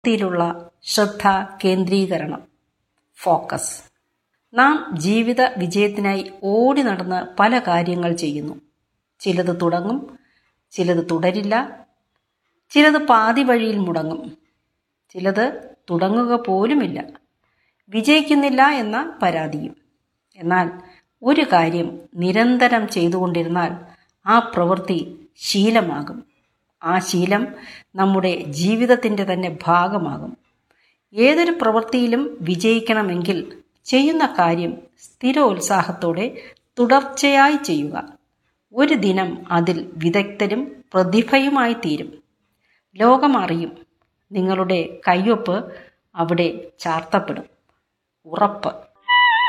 ത്തിലുള്ള ശ്രദ്ധ കേന്ദ്രീകരണം, ഫോക്കസ്. നാം ജീവിത വിജയത്തിനായി ഓടി നടന്ന് പല കാര്യങ്ങൾ ചെയ്യുന്നു. ചിലത് തുടങ്ങും, ചിലത് തുടരില്ല, ചിലത് പാതി വഴിയിൽ മുടങ്ങും, ചിലത് തുടങ്ങുക പോലുമില്ല, വിജയിക്കുന്നില്ല എന്ന പരാതിയും. എന്നാൽ ഒരു കാര്യം നിരന്തരം ചെയ്തുകൊണ്ടിരുന്നാൽ ആ പ്രവൃത്തി ശീലമാകും. ആ ശീലം നമ്മുടെ ജീവിതത്തിൻ്റെ തന്നെ ഭാഗമാകും. ഏതൊരു പ്രവൃത്തിയിലും വിജയിക്കണമെങ്കിൽ ചെയ്യുന്ന കാര്യം സ്ഥിരോത്സാഹത്തോടെ തുടർച്ചയായി ചെയ്യുക. ഒരു ദിനം അതിൽ വിദഗ്ധരും പ്രതിഭയുമായി തീരും. ലോകം അറിയും. നിങ്ങളുടെ കയ്യൊപ്പ് അവിടെ ചാർത്തപ്പെടും. ഉറപ്പ്.